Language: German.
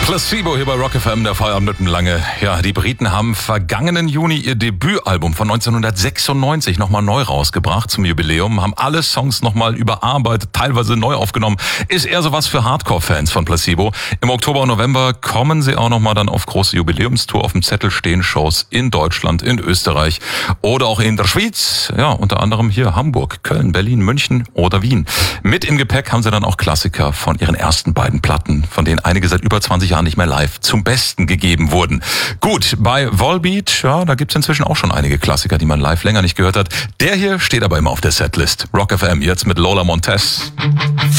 Placebo hier bei Rock FM, der Feierabend mit dem Lange. Ja, die Briten haben vergangenen Juni ihr Debütalbum von 1996 nochmal neu rausgebracht zum Jubiläum, haben alle Songs nochmal überarbeitet, teilweise neu aufgenommen. Ist eher sowas für Hardcore-Fans von Placebo. Im Oktober und November kommen sie auch nochmal dann auf große Jubiläumstour. Auf dem Zettel stehen Shows in Deutschland, in Österreich oder auch in der Schweiz. Ja, unter anderem hier Hamburg, Köln, Berlin, München oder Wien. Mit im Gepäck haben sie dann auch Klassiker von ihren ersten beiden Platten, von denen einige seit über 20 Jahren nicht mehr live zum Besten gegeben wurden. Gut, bei Volbeat, ja, da gibt's inzwischen auch schon einige Klassiker, die man live länger nicht gehört hat. Der hier steht aber immer auf der Setlist. Rock FM, jetzt mit Lola Montez.